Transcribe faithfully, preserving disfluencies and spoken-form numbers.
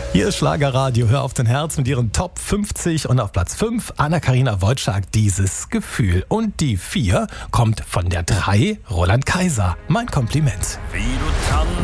Hier ist Schlagerradio, hör auf dein Herz mit ihren Top fünfzig und auf Platz fünf Anna-Karina Wojcik, dieses Gefühl. Und die vier kommt von der drei Roland Kaiser. Mein Kompliment. Wie du tanzt.